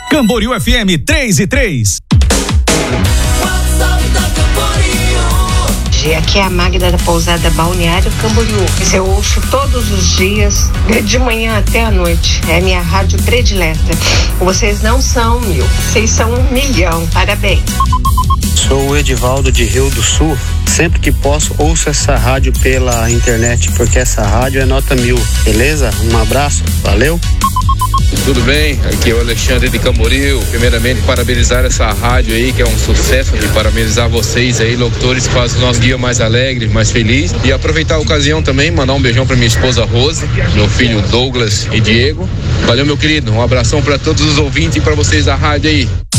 Camboriú FM 3:3. Aqui é a Magda da Pousada Balneário Camboriú. Eu ouço todos os dias, de manhã até a noite. É a minha rádio predileta. Vocês não são 1000, vocês são 1.000.000. Parabéns. Sou o Edivaldo de Rio do Sul. Sempre que posso, ouço essa rádio pela internet, porque essa rádio é nota 1000. Beleza? Um abraço. Valeu. Tudo bem? Aqui é o Alexandre de Camboriú. Primeiramente, parabenizar essa rádio aí, que é um sucesso, e parabenizar vocês aí, locutores, que fazem o nosso dia mais alegre, mais feliz. E aproveitar a ocasião também, mandar um beijão para minha esposa Rose, meu filho Douglas e Diego. Valeu, meu querido. Um abração para todos os ouvintes e para vocês da rádio aí.